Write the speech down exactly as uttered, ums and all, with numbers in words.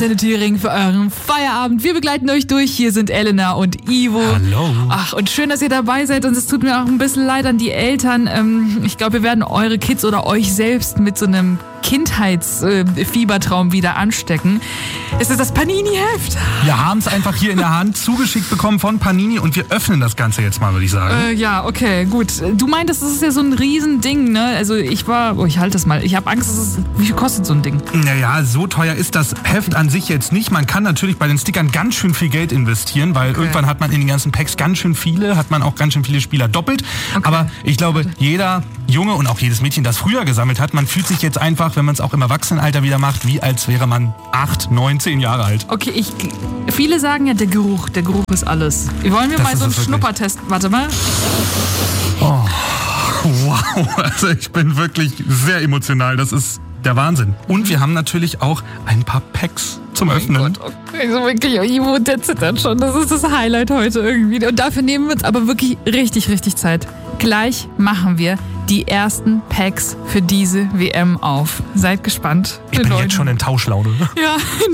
Thüringen für euren Feierabend. Wir begleiten euch durch. Hier sind Elena und Ivo. Hallo. Ach, und schön, dass ihr dabei seid. Und es tut mir auch ein bisschen leid an die Eltern. Ähm, ich glaube, wir werden eure Kids oder euch selbst mit so einem Kindheitsfiebertraum äh, wieder anstecken. Es ist das Panini-Heft. Wir haben es einfach hier in der Hand zugeschickt bekommen von Panini und wir öffnen das Ganze jetzt mal, würde ich sagen. Äh, ja, okay, gut. Du meintest, das ist ja so ein Riesending, ne? Also ich war, oh, ich halte das mal. Ich habe Angst, dass es, wie viel kostet so ein Ding? Naja, so teuer ist das Heft an sich jetzt nicht. Man kann natürlich bei den Stickern ganz schön viel Geld investieren, weil okay. irgendwann hat man in den ganzen Packs ganz schön viele, hat man auch ganz schön viele Spieler doppelt. Okay. Aber ich glaube, jeder Junge und auch jedes Mädchen, das früher gesammelt hat, man fühlt sich jetzt einfach, wenn man es auch im Erwachsenenalter wieder macht, wie als wäre man acht, neun, zehn Jahre alt. Okay, ich, viele sagen ja, der Geruch, der Geruch ist alles. Wollen wir das mal so einen Schnuppertest, warte mal. Oh, wow, also ich bin wirklich sehr emotional, das ist der Wahnsinn. Und wir haben natürlich auch ein paar Packs zum oh Öffnen. Gott, okay. Also wirklich, Ivo, der zittert schon. Das ist das Highlight heute irgendwie. Und dafür nehmen wir uns aber wirklich richtig, richtig Zeit. Gleich machen wir die ersten Packs für diese W M auf. Seid gespannt. Ich bin Leute. jetzt schon in Tauschlaune. Ja,